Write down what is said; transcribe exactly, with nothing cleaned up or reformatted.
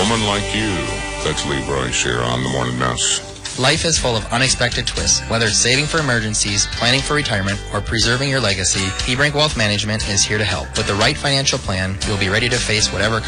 woman like you. That's Leroy Shear on the Morning Mess. Life is full of unexpected twists. Whether it's saving for emergencies, planning for retirement, or preserving your legacy, eBrank Wealth Management is here to help. With the right financial plan, you'll be ready to face whatever